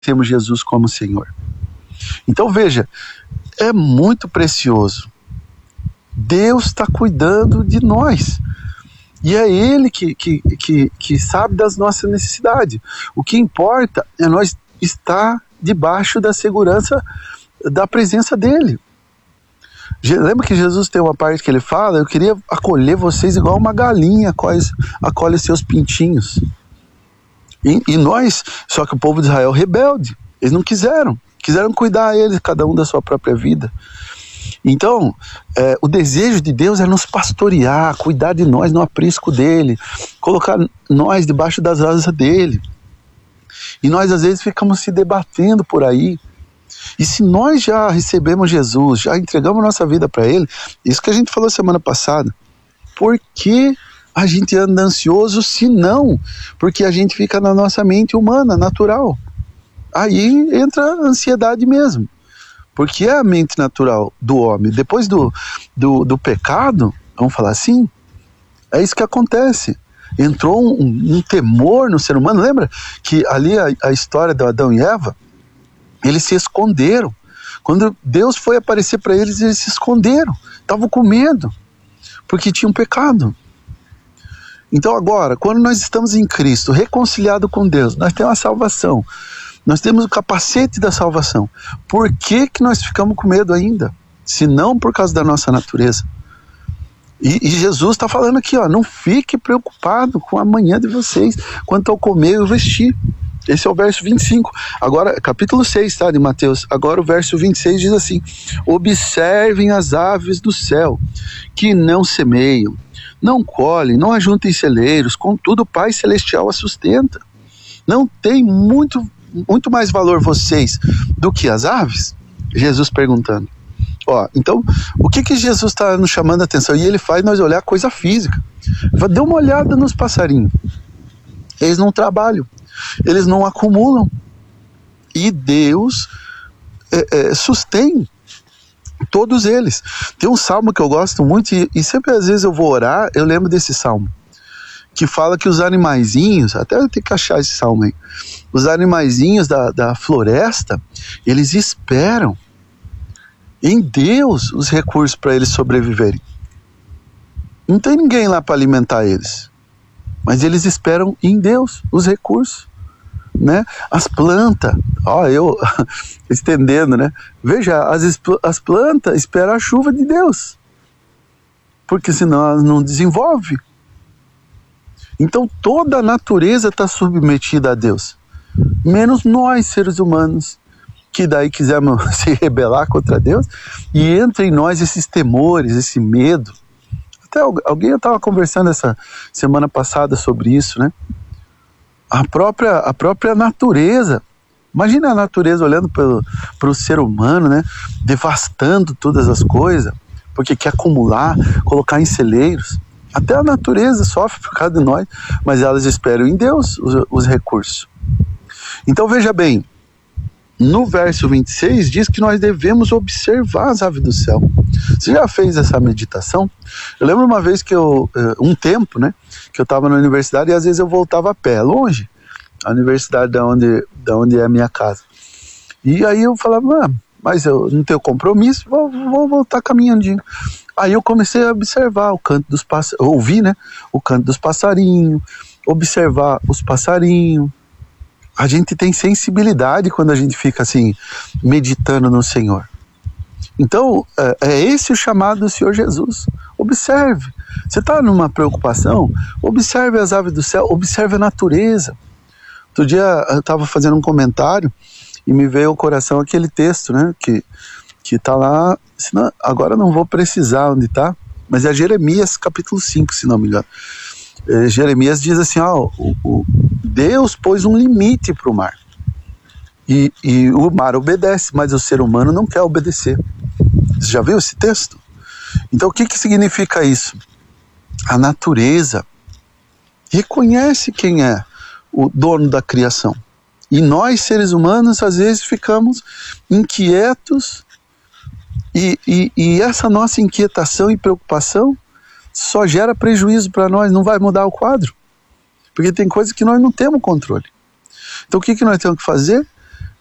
temos Jesus como Senhor. Então veja, é muito precioso. Deus está cuidando de nós. E é Ele que sabe das nossas necessidades. O que importa é nós estar debaixo da segurança da presença dEle. Lembra que Jesus tem uma parte que Ele fala: eu queria acolher vocês igual uma galinha acolhe seus pintinhos. E nós, só que o povo de Israel rebelde, eles não quiseram cuidar eles, cada um da sua própria vida. Então, o desejo de Deus é nos pastorear, cuidar de nós no aprisco dEle, colocar nós debaixo das asas dEle. E nós às vezes ficamos se debatendo por aí. E se nós já recebemos Jesus, já entregamos nossa vida para Ele, isso que a gente falou semana passada, por que a gente anda ansioso se não? Porque a gente fica na nossa mente humana, natural. Aí entra a ansiedade mesmo. Porque é a mente natural do homem. Depois do pecado, vamos falar assim, é isso que acontece. Entrou um temor no ser humano. Lembra que ali a história de Adão e Eva, eles se esconderam. Quando Deus foi aparecer para eles se esconderam. Estavam com medo, porque tinham pecado. Então agora, quando nós estamos em Cristo, reconciliado com Deus, nós temos a salvação. Nós temos o capacete da salvação. Por que nós ficamos com medo ainda? Se não por causa da nossa natureza. E Jesus está falando aqui, não fique preocupado com a manhã de vocês, quanto ao comer e o vestir. Esse é o verso 25. Agora, capítulo 6, de Mateus. Agora o verso 26 diz assim: observem as aves do céu, que não semeiam, não colhem, não ajuntem celeiros, contudo o Pai Celestial a sustenta. Não tem muito mais valor vocês do que as aves? Jesus perguntando. Então, o que Jesus está nos chamando a atenção? E Ele faz nós olhar coisa física. Dê uma olhada nos passarinhos. Eles não trabalham, eles não acumulam. E Deus sustém todos eles. Tem um salmo que eu gosto muito, e sempre às vezes eu vou orar, eu lembro desse salmo, que fala que os animaizinhos, até eu tenho que achar esse salmo aí, os animaizinhos da floresta, eles esperam em Deus os recursos para eles sobreviverem. Não tem ninguém lá para alimentar eles, mas eles esperam em Deus os recursos, né? As plantas, eu estendendo, né? Veja, as plantas esperam a chuva de Deus, porque senão elas não desenvolvem. Então toda a natureza está submetida a Deus, menos nós, seres humanos, que daí quisemos se rebelar contra Deus, e entra em nós esses temores, esse medo. Até alguém estava conversando essa semana passada sobre isso, né? A própria natureza. Imagina a natureza olhando para o ser humano, né? Devastando todas as coisas, porque quer acumular, colocar em celeiros. Até a natureza sofre por causa de nós, mas elas esperam em Deus os recursos. Então veja bem, no verso 26 diz que nós devemos observar as aves do céu. Você já fez essa meditação? Eu lembro uma vez que um tempo, né, que eu estava na universidade e às vezes eu voltava a pé, longe, a universidade da onde é a minha casa. E aí eu falava, mas eu não tenho compromisso, vou voltar caminhandinho. Aí eu comecei a observar o canto dos passarinhos, ouvir, né, o canto dos passarinhos, observar os passarinhos. A gente tem sensibilidade quando a gente fica assim, meditando no Senhor. Então, é esse o chamado do Senhor Jesus. Observe. Você está numa preocupação? Observe as aves do céu, observe a natureza. Outro dia eu estava fazendo um comentário e me veio ao coração aquele texto, né, que está lá, senão, agora não vou precisar onde está, mas é Jeremias capítulo 5, se não me engano. Jeremias diz assim, Deus pôs um limite para o mar, e o mar obedece, mas o ser humano não quer obedecer. Você já viu esse texto? Então o que significa isso? A natureza reconhece quem é o dono da criação, e nós seres humanos às vezes ficamos inquietos, e essa nossa inquietação e preocupação só gera prejuízo para nós, não vai mudar o quadro, porque tem coisas que nós não temos controle. Então o que nós temos que fazer?